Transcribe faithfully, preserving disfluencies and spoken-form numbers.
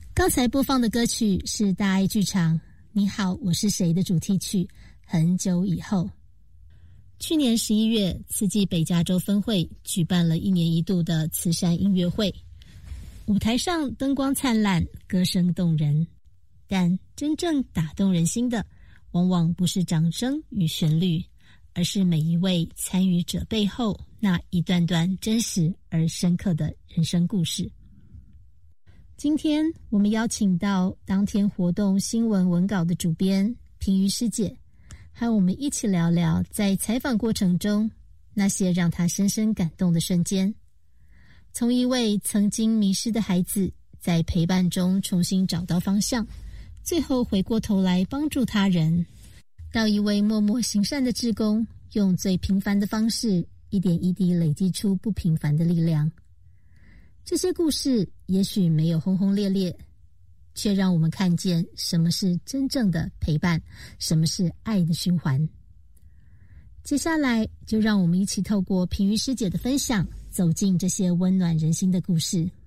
刚才播放的歌曲是大爱剧场《你好，我是谁》的主题曲《很久以后》。去年十一月，慈济北加州分会举办了一年一度的慈善音乐会，舞台上灯光灿烂，歌声动人，但真正打动人心的，往往不是掌声与旋律，而是每一位参与者背后那一段段真实而深刻的人生故事。今天我们邀请到当天活动新闻文稿的主编平瑜师姐，和我们一起聊聊在采访过程中那些让她深深感动的瞬间。从一位曾经迷失的孩子在陪伴中重新找到方向，最后回过头来帮助他人，到一位默默行善的志工，用最平凡的方式一点一滴累积出不平凡的力量。这些故事也许没有轰轰烈烈，却让我们看见什么是真正的陪伴，什么是爱的循环。接下来就让我们一起透过平瑜师姐的分享，走进这些温暖人心的故事。